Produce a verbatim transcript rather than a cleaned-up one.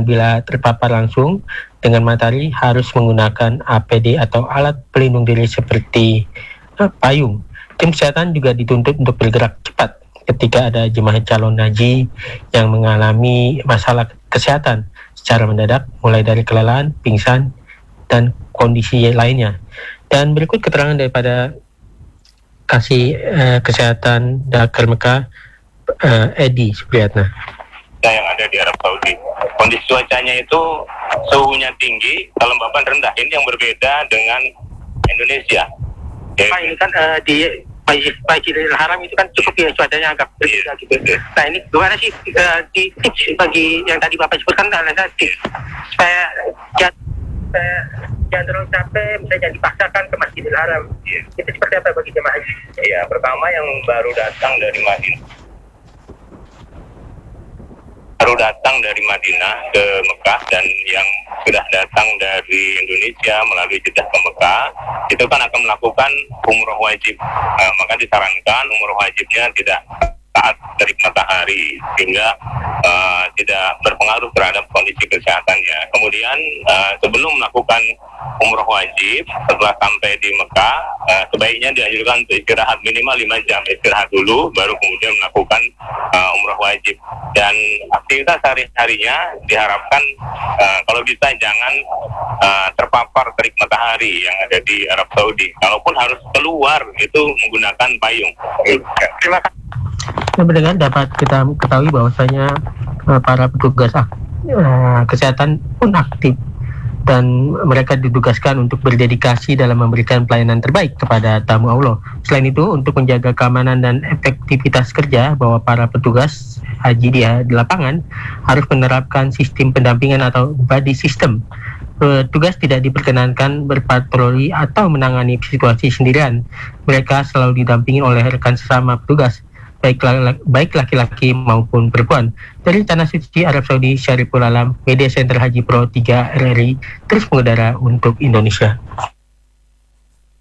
dan bila terpapar langsung dengan matahari harus menggunakan A P D atau alat pelindung diri seperti uh, payung. Tim kesehatan juga dituntut untuk bergerak cepat ketika ada jemaah calon haji yang mengalami masalah kesehatan secara mendadak, mulai dari kelelahan, pingsan, dan kondisi lainnya. Dan berikut keterangan daripada Kasih eh, Kesehatan Dakar Mekah, eh, Edi Supriyatna. Yang ada di Arab Saudi, kondisi cuacanya itu suhunya tinggi, kelembaban rendah. Ini yang berbeda dengan Indonesia. Jadi, Pak, ini kan uh, di Masjidil Haram itu kan cukup ya cuacanya agak berbeda gitu. Nah ini gimana sih uh, di tips bagi yang tadi Bapak sebutkan, ada tips supaya jangan terlalu capek, misalnya jangan dipaksakan ke Masjidil Haram. Ya. Itu seperti apa bagi jemaah haji? Ya, pertama yang baru datang dari Madinah, baru datang dari Madinah ke Mekah dan yang sudah datang dari Indonesia melalui Jeddah ke Mekah, itu kan akan melakukan umroh wajib. Nah, maka disarankan umroh wajibnya tidak saat terik matahari sehingga uh, tidak berpengaruh terhadap kondisi kesehatannya. Kemudian uh, sebelum melakukan umroh wajib, setelah sampai di Mekah, uh, sebaiknya dianjurkan untuk istirahat minimal lima jam, istirahat dulu baru kemudian melakukan uh, umroh wajib. Dan aktivitas hari-harinya diharapkan uh, kalau bisa jangan uh, terpapar terik matahari yang ada di Arab Saudi. Kalaupun harus keluar itu menggunakan payung. Terima kasih. Nah, mendengar dapat kita ketahui bahwasanya uh, para petugas uh, kesehatan pun aktif dan mereka ditugaskan untuk berdedikasi dalam memberikan pelayanan terbaik kepada tamu Allah. Selain itu, untuk menjaga keamanan dan efektivitas kerja, bahwa para petugas haji di, di lapangan harus menerapkan sistem pendampingan atau buddy system. Petugas tidak diperkenankan berpatroli atau menangani situasi sendirian. Mereka selalu didampingi oleh rekan sesama petugas, baik laki-laki maupun perempuan. Dari Tanah Suci Arab Saudi, Syariful Alam, Media Center Haji Pro tiga R R I, terus mengudara untuk Indonesia.